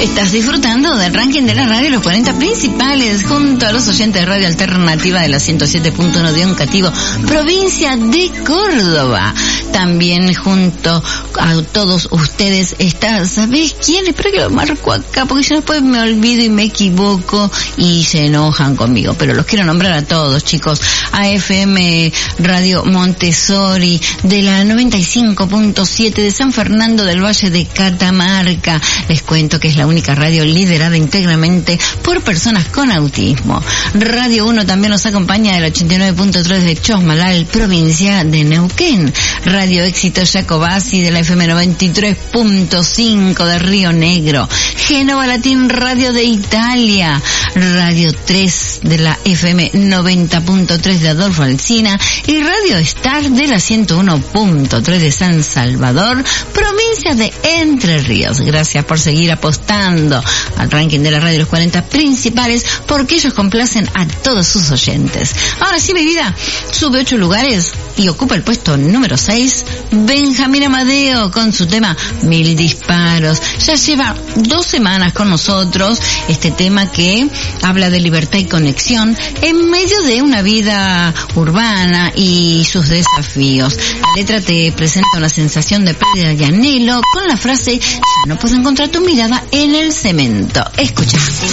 Estás disfrutando del ranking de la radio, los 40 principales, junto a los oyentes de Radio Alternativa de la 107.1 de Oncativo, provincia de Córdoba. También junto a todos ustedes está, ¿sabés quién? Espero que lo marco acá, porque yo después me olvido y me equivoco y se enojan conmigo. Pero los quiero nombrar a todos, chicos. AFM Radio Montessori de la 95.7 de San Fernando del Valle de Catamarca. Les cuento que es la única radio liderada íntegramente por personas con autismo. Radio 1 también nos acompaña del 89.3 de Chosmalal, provincia de Neuquén. Radio Éxito Jacobasi de la FM 93.5 de Río Negro. Génova Latín Radio de Italia. Radio 3 de la FM 90.3 de Adolfo Alsina. Y Radio Star de la 101.3 de San Salvador, provincia de Entre Ríos. Gracias por seguir apostando al ranking de la radio, los 40 principales, porque ellos complacen a todos sus oyentes. Ahora sí, mi vida, sube 8 lugares y ocupa el puesto número 6, Benjamín Amadeo, con su tema 1000 disparos. Ya lleva 2 semanas con nosotros, este tema que habla de libertad y conexión en medio de una vida urbana y sus desafíos. La letra te presenta una sensación de pérdida y anhelo con la frase: ya no puedo encontrar tu mirada en el cemento. Escucha.